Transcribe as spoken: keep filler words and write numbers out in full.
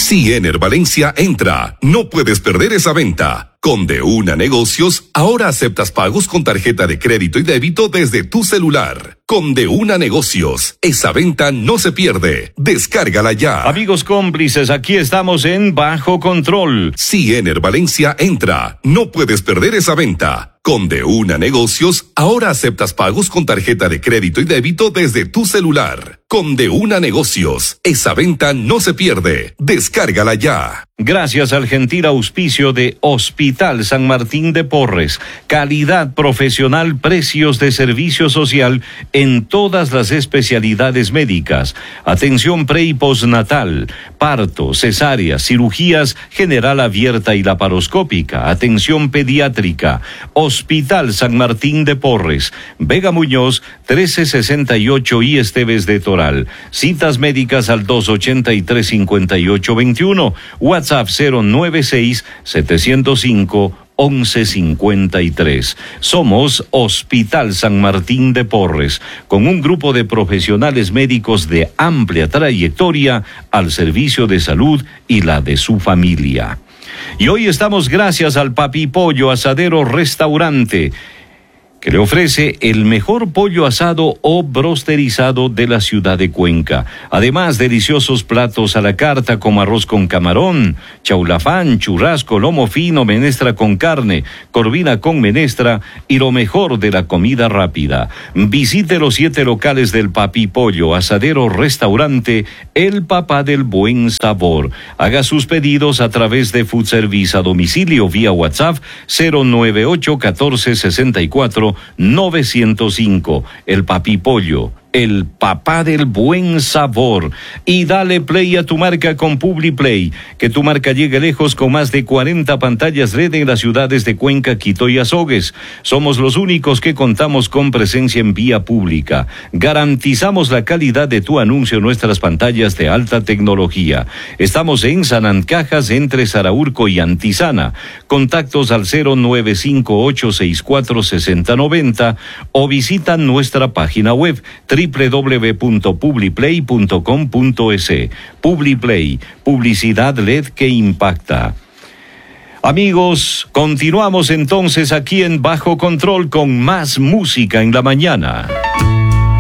Si Ener Valencia entra, no puedes perder esa venta. Con De Una Negocios, ahora aceptas pagos con tarjeta de crédito y débito desde tu celular. Con De Una Negocios, esa venta no se pierde. Descárgala ya. Amigos cómplices, aquí estamos en Bajo Control. Si Ener Valencia entra, no puedes perder esa venta. Con De Una Negocios, ahora aceptas pagos con tarjeta de crédito y débito desde tu celular. Con De Una Negocios, esa venta no se pierde. Descárgala ya. Gracias al gentil auspicio de Hospital San Martín de Porres. Calidad profesional, precios de servicio social en todas las especialidades médicas. Atención pre y postnatal, parto, cesárea, cirugías general abierta y laparoscópica, atención pediátrica. Hospital San Martín de Porres, Vega Muñoz, trece sesenta y ocho y Esteves de Toral. Citas médicas al dos ochenta y tres cincuenta y ocho veintiuno. WhatsApp cero nueve seis siete cero cinco once cincuenta y tres. Somos Hospital San Martín de Porres, con un grupo de profesionales médicos de amplia trayectoria al servicio de salud y la de su familia. Y hoy estamos gracias al Papi Pollo Asadero Restaurante, que le ofrece el mejor pollo asado o brosterizado de la ciudad de Cuenca. Además, deliciosos platos a la carta como arroz con camarón, chaulafán, churrasco, lomo fino, menestra con carne, corvina con menestra y lo mejor de la comida rápida. Visite los siete locales del Papi Pollo Asadero Restaurante, el papá del buen sabor. Haga sus pedidos a través de Food Service a domicilio vía WhatsApp cero nueve ocho catorce sesenta y cuatro novecientos cinco. El Papi Pollo, el papá del buen sabor. Y dale play a tu marca con PubliPlay, que tu marca llegue lejos con más de cuarenta pantallas L E D en las ciudades de Cuenca, Quito y Azogues. Somos los únicos que contamos con presencia en vía pública. Garantizamos la calidad de tu anuncio en nuestras pantallas de alta tecnología. Estamos en Sanancajas, entre Saraurco y Antizana. Contactos al cero nueve cinco ocho seis cuatro seis cero nueve cero o visita nuestra página web doble u doble u doble u punto publiplay punto com punto es. PubliPlay, publicidad L E D que impacta. Amigos, continuamos entonces aquí en Bajo Control con más música en la mañana.